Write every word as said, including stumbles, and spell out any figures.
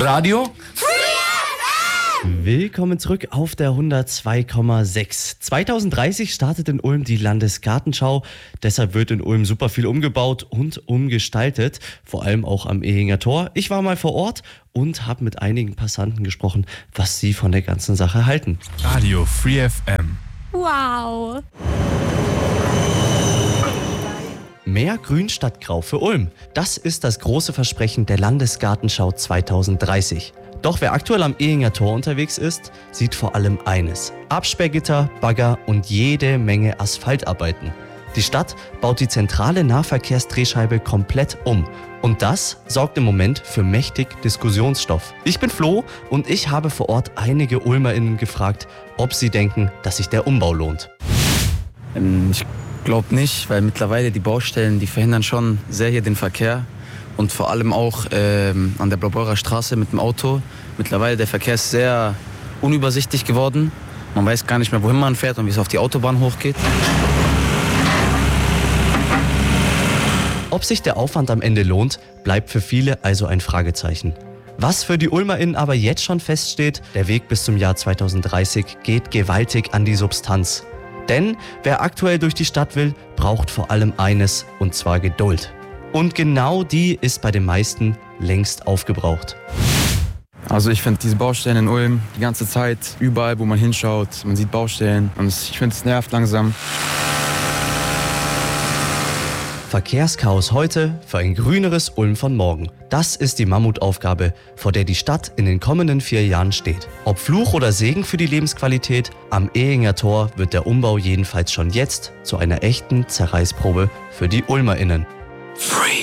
Radio Willkommen zurück auf der hundertzwei Komma sechs. zweitausenddreißig startet in Ulm die Landesgartenschau. Deshalb wird in Ulm super viel umgebaut und umgestaltet. Vor allem auch am Ehinger Tor. Ich war mal vor Ort und habe mit einigen Passanten gesprochen, was sie von der ganzen Sache halten. Radio Free F M. Wow. Mehr Grün statt Grau für Ulm. Das ist das große Versprechen der Landesgartenschau zweitausenddreißig. Doch wer aktuell am Ehinger Tor unterwegs ist, sieht vor allem eines: Absperrgitter, Bagger und jede Menge Asphaltarbeiten. Die Stadt baut die zentrale Nahverkehrsdrehscheibe komplett um. Und das sorgt im Moment für mächtig Diskussionsstoff. Ich bin Flo und ich habe vor Ort einige UlmerInnen gefragt, ob sie denken, dass sich der Umbau lohnt. Ähm, ich glaube nicht, weil mittlerweile die Baustellen, die verhindern schon sehr hier den Verkehr. Und vor allem auch ähm, an der Blaubeurer Straße mit dem Auto. Mittlerweile der Verkehr ist sehr unübersichtlich geworden. Man weiß gar nicht mehr, wohin man fährt und wie es auf die Autobahn hochgeht. Ob sich der Aufwand am Ende lohnt, bleibt für viele also ein Fragezeichen. Was für die UlmerInnen aber jetzt schon feststeht: Der Weg bis zum Jahr zweitausenddreißig geht gewaltig an die Substanz. Denn wer aktuell durch die Stadt will, braucht vor allem eines, und zwar Geduld. Und genau die ist bei den meisten längst aufgebraucht. Also ich finde diese Baustellen in Ulm die ganze Zeit, überall wo man hinschaut, man sieht Baustellen und ich finde es nervt langsam. Verkehrschaos heute für ein grüneres Ulm von morgen. Das ist die Mammutaufgabe, vor der die Stadt in den kommenden vier Jahren steht. Ob Fluch oder Segen für die Lebensqualität, am Ehinger Tor wird der Umbau jedenfalls schon jetzt zu einer echten Zerreißprobe für die UlmerInnen. Free